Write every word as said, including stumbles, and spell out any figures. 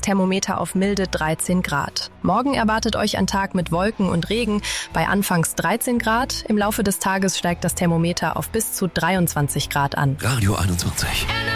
Thermometer auf milde dreizehn Grad. Morgen erwartet euch ein Tag mit Wolken und Regen bei anfangs dreizehn Grad. Im Laufe des Tages steigt das Thermometer auf bis zu dreiundzwanzig Grad an. Radio einundzwanzig.